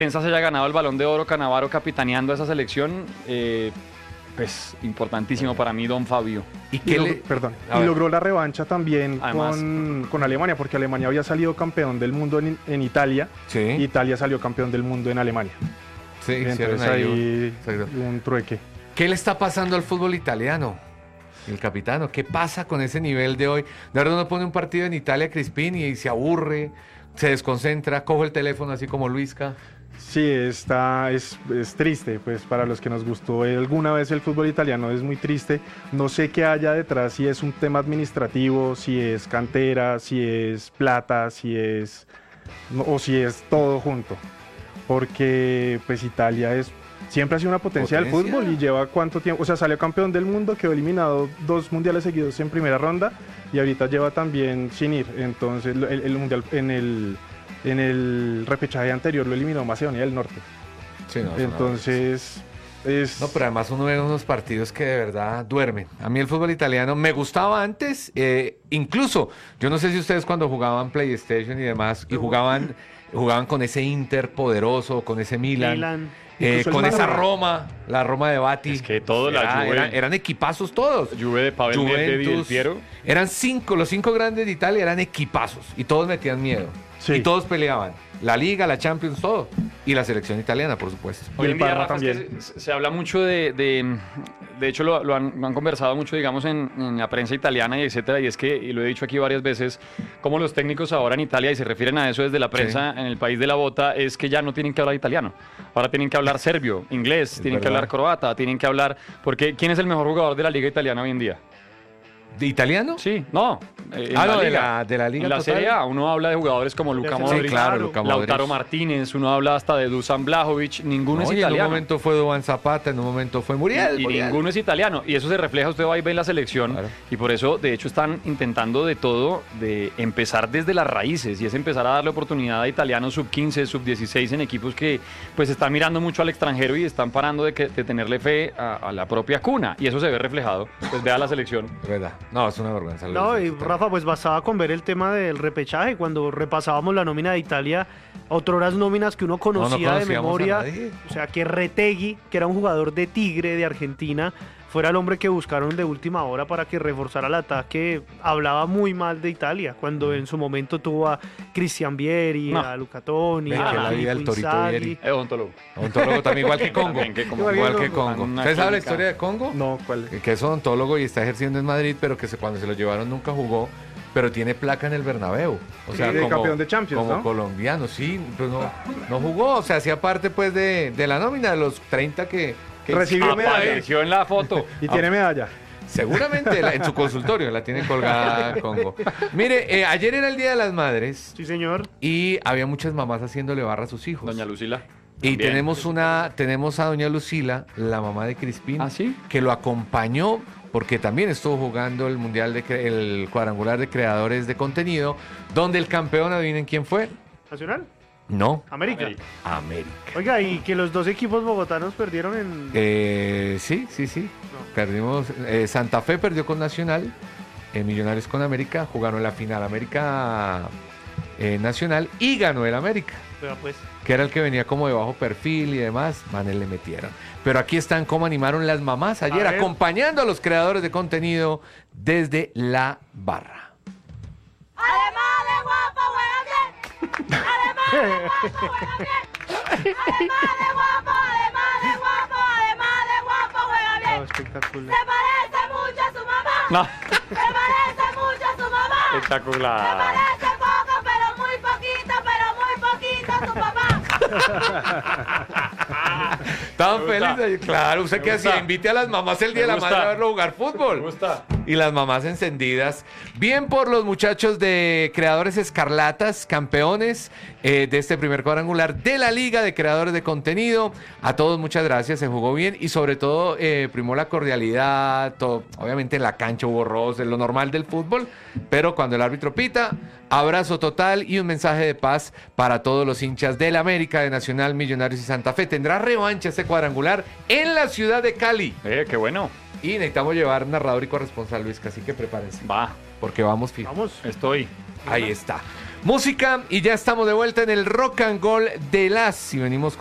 se haya ganado el Balón de Oro Cannavaro capitaneando a esa selección, pues importantísimo para mí, don Fabio. Y logró la revancha también con Alemania, porque Alemania había salido campeón del mundo en Italia, Sí. y Italia salió campeón del mundo en Alemania. Sí, Entonces ahí un trueque. ¿Qué le está pasando al fútbol italiano? El capitano, ¿qué pasa con ese nivel de hoy? De verdad uno pone un partido en Italia, Crispín, y se aburre, se desconcentra, coge el teléfono así como Luisca. Sí, es triste, pues para los que nos gustó alguna vez el fútbol italiano es muy triste. No sé qué haya detrás, si es un tema administrativo, si es cantera, si es plata, o si es todo junto. Porque pues Italia siempre ha sido una potencia del fútbol y lleva cuánto tiempo, o sea, salió campeón del mundo, quedó eliminado 2 mundiales seguidos en primera ronda y ahorita lleva también sin ir. Entonces el mundial en el repechaje anterior lo eliminó Macedonia del Norte. Sí, no, entonces No, pero además uno ve unos partidos que de verdad duermen. A mí el fútbol italiano me gustaba antes, incluso, yo no sé si ustedes cuando jugaban PlayStation y demás, y jugaban con ese Inter poderoso, con ese Milan. Con esa Roma, la Roma de Batti. Es que todos la Juve. Eran equipazos todos. Juve de Pavel Nedved y Del Piero. Eran los 5 grandes de Italia eran equipazos y todos metían miedo. Sí. Y todos peleaban. La Liga, la Champions, todo. Y la selección italiana, por supuesto. Hoy en día, Rafa, también. Es que se habla mucho de hecho lo han conversado mucho, digamos, en la prensa italiana y etcétera, y es que, y lo he dicho aquí varias veces, como los técnicos ahora en Italia, y se refieren a eso desde la prensa, en el país de la bota, es que ya no tienen que hablar italiano. Ahora tienen que hablar serbio, inglés, tienen que hablar croata, tienen que hablar... Porque ¿quién es el mejor jugador de la Liga italiana hoy en día? ¿De italiano? Sí, no. De la Liga en la total. Serie A uno habla de jugadores como Luka Modric, Luka Modric, Lautaro Martínez, uno habla hasta de Dusan Vlahovic, ninguno es italiano. En un momento fue Duván Zapata, en un momento fue Muriel. Y ninguno es italiano. Y eso se refleja, usted va y ve la selección, y por eso, de hecho, están intentando de todo, de empezar desde las raíces, y es empezar a darle oportunidad a italianos sub-15, sub-16 en equipos que pues están mirando mucho al extranjero y están parando de tenerle fe a la propia cuna. Y eso se ve reflejado. Pues vea la selección. Es verdad. No, es una vergüenza. No, y Rafa, pues bastaba con ver el tema del repechaje. Cuando repasábamos la nómina de Italia, otras nóminas que uno conocía de memoria, o sea, que Retegui, que era un jugador de Tigre de Argentina, fuera el hombre que buscaron de última hora para que reforzara el ataque, hablaba muy mal de Italia, cuando en su momento tuvo a Cristian Vieri, a Luca Toni, a Filippo Inzaghi. Odontólogo también, igual que Congo. Igual que Congo. ¿Usted sabe la historia de Congo? No, ¿cuál? Que es odontólogo y está ejerciendo en Madrid, pero que cuando se lo llevaron nunca jugó, pero tiene placa en el Bernabéu. O sea, como campeón de Champions, como colombiano, sí, pues no jugó, o sea, hacía parte pues de la nómina de los 30 que recibió medalla. Apareció en la foto. Y tiene medalla. Seguramente en su consultorio la tiene colgada Congo. Mire, ayer era el Día de las Madres. Sí, señor. Y había muchas mamás haciéndole barra a sus hijos. Doña Lucila. Y tenemos a doña Lucila, la mamá de Crispín, ¿sí? Que lo acompañó porque también estuvo jugando el el cuadrangular de creadores de contenido, donde el campeón, adivinen quién fue. ¿Nacional? No. América. América. Oiga, y que los 2 equipos bogotanos perdieron en... Sí. No. Perdimos. Santa Fe perdió con Nacional, Millonarios con América, jugaron la final América Nacional y ganó el América. Pero pues... Que era el que venía como de bajo perfil y demás, manes le metieron. Pero aquí están cómo animaron las mamás ayer, acompañando a los creadores de contenido desde la barra. Además de guapo, juega bien. Además de guapo, juega bien. Además de guapo, juega bien. Oh, espectacular. Se parece mucho a su mamá. No. Se parece mucho a su mamá. Espectacular. Se parece poco, pero muy poquito a su papá. ¿Estaban felices? Claro, usted que hacía, invite a las mamás el día de la madre a verlo jugar fútbol. Me gusta. Y las mamás encendidas. Bien por los muchachos de Creadores Escarlatas, campeones de este primer cuadrangular de la Liga de Creadores de Contenido. A todos muchas gracias, se jugó bien y sobre todo primó la cordialidad. Todo. Obviamente en la cancha hubo roces, lo normal del fútbol, pero cuando el árbitro pita, abrazo total y un mensaje de paz para todos los hinchas del América, de Nacional, Millonarios y Santa Fe. Tendrá revancha este cuadrangular en la ciudad de Cali. Qué bueno. Y necesitamos llevar narrador y corresponsal, Luis, así que prepárense. Va. Porque vamos fijo. Vamos. Estoy. Ahí está. Música y ya estamos de vuelta en el Rock and Roll de las y venimos